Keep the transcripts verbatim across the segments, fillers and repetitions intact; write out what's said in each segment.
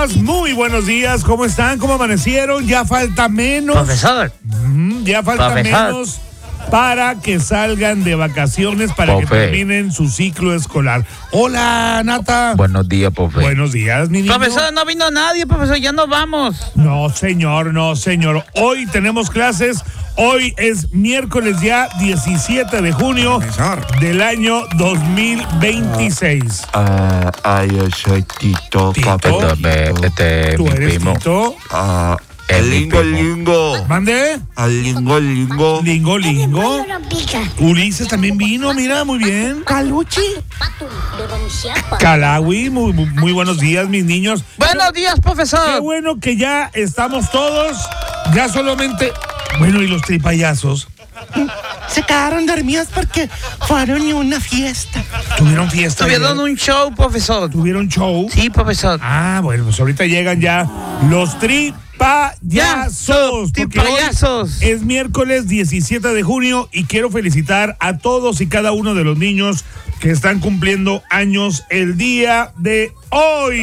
días, muy buenos días. ¿Cómo están? ¿Cómo amanecieron? Ya falta menos. Profesor. Mm, ya falta Profesor. menos para que salgan de vacaciones, para Profe. que terminen su ciclo escolar. Hola, Nata. Buenos días, profe. Buenos días, mi niño. Profesor, no vino nadie, profesor, ya nos vamos. No, señor, no, señor. Hoy tenemos clases. Hoy es miércoles ya diecisiete de junio del año dos mil veintiséis. Ah, ay, yo soy Tito, Tito. papá. Este, este, ¿Tú mi eres primo. Tito? Ah, Es el mi lingo, primo. lingo. ¿Mande? Al lingo, lingo. Lingo, lingo. Ulises también vino, mira, muy bien. Caluchi. Calawi, muy, muy, muy buenos días, mis niños. Buenos días, Qué profesor. bueno que ya estamos todos. Ya solamente. Bueno, ¿y los tripayazos? Se quedaron dormidos porque fueron a una fiesta. ¿Tuvieron fiesta? Tuvieron ayer? un show, profesor. ¿Tuvieron show? Sí, profesor. Ah, bueno, pues ahorita llegan ya los tripayazos. porque hoy Tripayazos. Es miércoles diecisiete de junio y quiero felicitar a todos y cada uno de los niños que están cumpliendo años el día de hoy.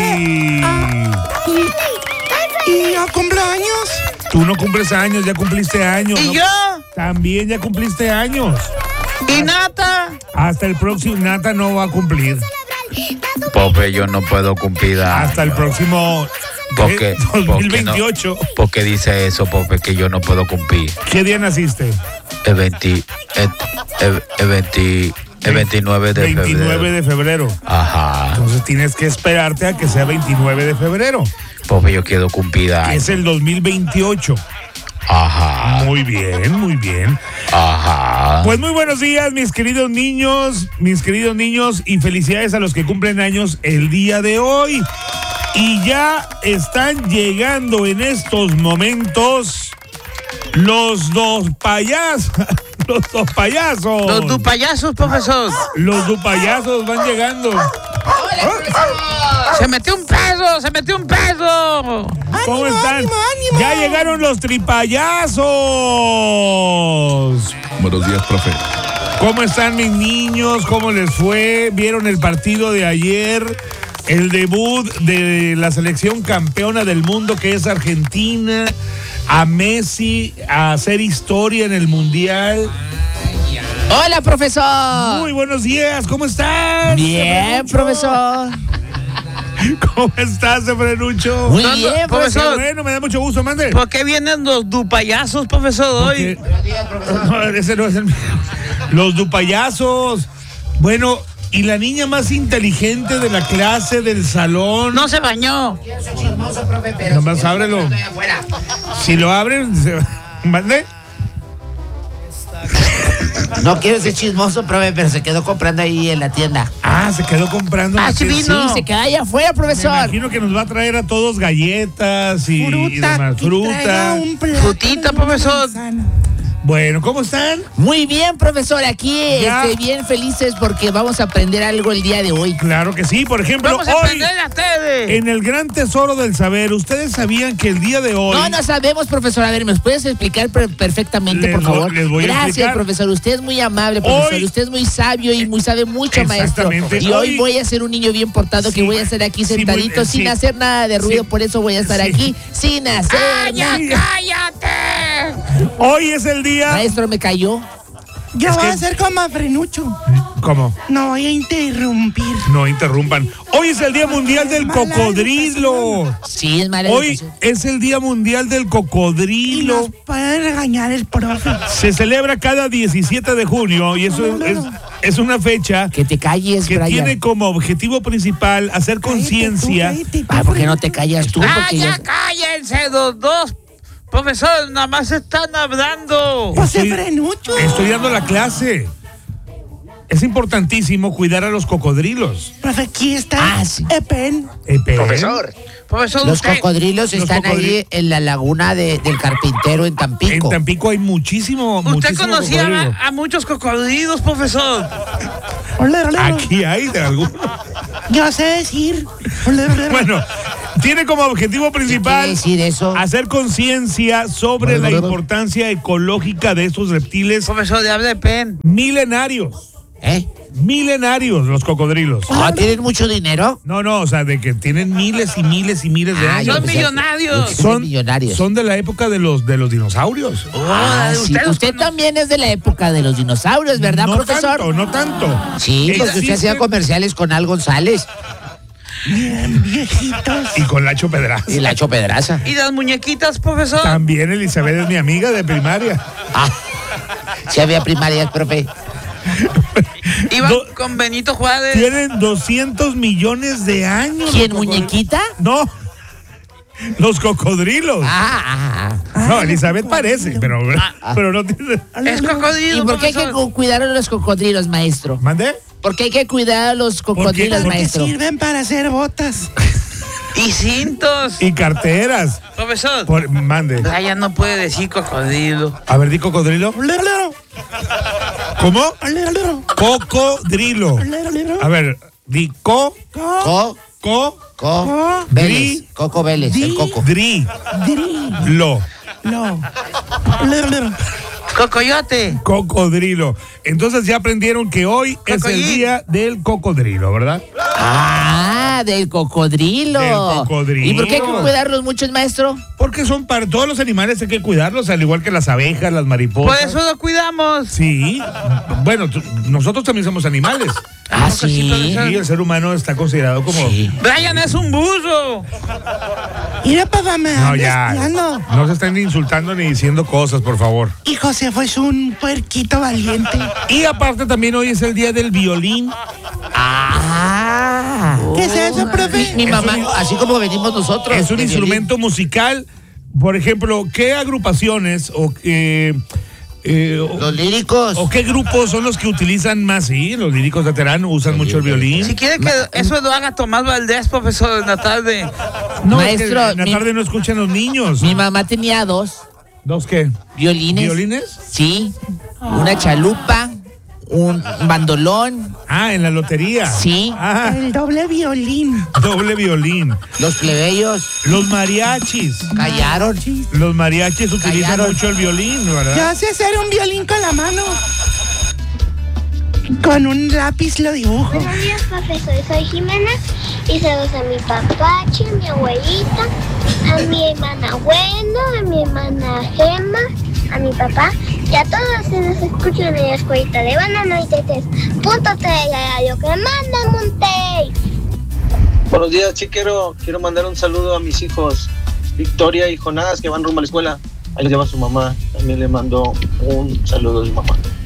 ¿Y a cumpleaños? Tú no cumples años, ya cumpliste años. ¿Y ¿no? yo? También ya cumpliste años. ¿Y Nata? Hasta el próximo, Nata no va a cumplir. Profe, yo no puedo cumplir. Hasta el próximo ¿Por qué? eh, ¿Por dos mil qué no? veintiocho. ¿Por qué dice eso, profe, que yo no puedo cumplir? ¿Qué día naciste? El veinte, el, el, el veinte, el veintinueve de veintinueve febrero. de febrero. Ajá. Entonces tienes que esperarte a que sea veintinueve de febrero. Profe, yo quiero cumplir Que años. es el dos mil veintiocho. Ajá. Muy bien, muy bien. Ajá. Pues muy buenos días, mis queridos niños, mis queridos niños, y felicidades a los que cumplen años el día de hoy. Y ya están llegando en estos momentos los dos payasos. Los dos payasos. Los du payasos, profesor. Los dos payasos van llegando. Se metió un peso, se metió un peso. ¿Cómo ¡Ánimo, están? ánimo, ánimo! Ya llegaron los tripayazos. Buenos días, profe. ¿Cómo están mis niños? ¿Cómo les fue? ¿Vieron el partido de ayer? El debut de la selección campeona del mundo que es Argentina. A Messi a hacer historia en el Mundial. Hola, profesor. Muy buenos días, ¿cómo estás? Bien, profesor. ¿Cómo estás, Efrenucho? Muy No, no, bien, profesor. profesor. Bueno, me da mucho gusto, mande. ¿Por qué vienen los dupayazos, profesor, hoy? Porque- No, ese no es el mío. Los dupayazos. Bueno, y la niña más inteligente de la clase, del salón. No se bañó. Nomás ábrelo. Si lo abren, se... ¿Mande? No quiero ser chismoso, profe, pero se quedó comprando ahí en la tienda. Ah, se quedó comprando. Ah, la sí tienda. vino. Sí, se queda allá afuera, Me profesor. imagino que nos va a traer a todos galletas y, y Fruta. demás. que traiga Fruta. un plátano Frutita, y una profesor. manzana. Bueno, ¿cómo están? Muy bien, profesor. Aquí Ya. este, bien felices porque vamos a aprender algo el día de hoy. Claro que sí. Por ejemplo, Vamos a hoy, aprender a ustedes. en el Gran Tesoro del Saber, ¿ustedes sabían que el día de hoy... No, no sabemos, profesor. A ver, ¿me puedes explicar per- perfectamente, Les por voy- favor? les voy a Gracias, explicar. profesor. Usted es muy amable, profesor. Hoy- Usted es muy sabio y muy sabe mucho, maestro. Exactamente. Y hoy Hoy- voy a ser un niño bien portado Sí. que voy a estar aquí Sí, muy- sentadito sí. sin hacer nada de ruido. Sí. Por eso voy a estar Sí. aquí sin hacer ¡Ay, ya, nada. cállate! Hoy es el día... Maestro, me cayó. Yo Es voy que- a ser como Frenucho. ¿Cómo? No voy a interrumpir. No interrumpan. Hoy es el Día Mundial del Mala Cocodrilo. Sí, es mala Hoy educación. es el Día Mundial del Y Cocodrilo. nos puede regañar el profe. Se celebra cada diecisiete de junio y eso es, es una fecha Que te calles, que Brian. tiene como objetivo principal hacer conciencia. Cállate tú, cállate, Ah, ¿por qué no te callas tú? ¡Ah, Porque ya yo- cállense los dos! Profesor, nada más están hablando. Pues Estoy- Frenucho. Estoy dando la clase. Es importantísimo cuidar a los cocodrilos. Profe, aquí está Ah, sí. Epen. Epe. Profesor, Los usted... cocodrilos Los están cocodrilos. ahí en la laguna de- del carpintero en En Tampico. Tampico hay muchísimo, Usted muchísimo conocía cocodrilo. a, a muchos cocodrilos, profesor. Olero, olero. Aquí hay de algunos. Yo sé decir. Olero, olero. Bueno, tiene como objetivo ¿Qué quiere principal decir eso? hacer conciencia sobre la importancia ecológica de estos reptiles Profesor, le habla de pen. milenarios. ¿Eh? Milenarios los cocodrilos. Ah, ¿tienen mucho dinero? No, no, o sea, de que tienen miles y miles y miles de Ah, años. yo Son pensé- millonarios. yo pensé Son millonarios. Son de la época de los de los dinosaurios. Ah, sí. Usted los Usted conoce. también es de la época de los dinosaurios, ¿verdad, no profesor? tanto, no tanto. Sí, porque usted hacía Existen- comerciales con Al González Bien viejitos. Y con Lacho Pedraza. y Lacho Pedraza. ¿Y las muñequitas, profesor? También Elizabeth es mi amiga de primaria. Ah, sí había primarias, profe. Iban Do- con Benito Juárez. Tienen doscientos millones de años. ¿Quién, los cocod- muñequita? No. Los cocodrilos. Ah, ah, ah. No, Elizabeth parece, pero, pero no tiene. Es cocodrilo, ¿Y por qué hay que profesor. cu- cuidar a los cocodrilos, maestro? ¿Mandé? ¿Por qué hay que cuidar a los cocodrilos, Porque maestro? Sirven para hacer botas. Y cintos. Y carteras. Profesor. Por- mande. Brian no puede decir cocodrilo. A ver, di cocodrilo. ¿Cómo? Cocodrilo. A ver, di co, Co, co, co, Dri. Vélez. Coco Vélez, el coco. dri, lo. No. Cocoyote. Cocodrilo. Entonces ya aprendieron que hoy es el Cocodrilo. día del cocodrilo, ¿verdad? Ah, del cocodrilo. Del cocodrilo. ¿Y por qué hay que cuidarlos mucho, maestro? Porque son para todos los animales hay que cuidarlos, al igual que las abejas, las mariposas. Por eso lo cuidamos. Sí. Bueno, tú- nosotros también somos animales. Ah, cosita de sí. esa- Y el ser humano está considerado como. Sí. Brian es un burro. Mira, papá, me No, andas ya. espiando. No se estén insultando ni diciendo cosas, por favor. Y José fue un puerquito valiente. Y aparte también hoy es el día del violín. Ah. ¿Qué es eso, profe? Mi Es mamá, un- así como venimos nosotros. Es un de instrumento musical. Por ejemplo, ¿qué agrupaciones o qué, eh, o- violín. Los líricos. o qué grupos son los que utilizan más? Sí, los líricos de Terán usan mucho el violín. Si quiere que eso lo haga Tomás Valdés, profesor, en la tarde. No, es que Maestro, en la mi- tarde no escuchan los niños. Mi mamá tenía dos ¿Dos qué? violines. ¿Violines? Sí. Una chalupa, un bandolón, Ah, en la lotería. Sí. Ah, El doble violín. doble violín. los plebeyos Los mariachis. callaron. Los mariachis utilizan Callaron. mucho el violín, ¿verdad? Yo sé hacer un violín con la mano. Con un lápiz lo dibujo. Buenos días, profesor. Soy Jimena y saludos a mi papachi, a mi abuelita, a mi hermana Bueno, a mi hermana Gemma, a mi papá y a todos los que nos escuchan en la escuelita de Banana y Tetes. Punto T, la radio que manda Monterrey. Buenos días, sí, quiero, quiero mandar un saludo a mis hijos Victoria y Jonás que van rumbo a la escuela. Ahí les lleva su mamá. También le mando un saludo a su mamá.